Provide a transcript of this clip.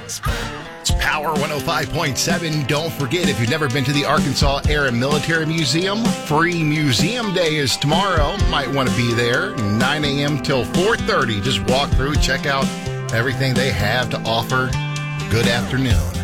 It's Power 105.7. Don't forget, if you've never been to the Arkansas Air and Military Museum, free museum day is tomorrow. Might want to be there, 9 a.m. till 4:30. Just walk through, check out everything they have to offer. Good afternoon.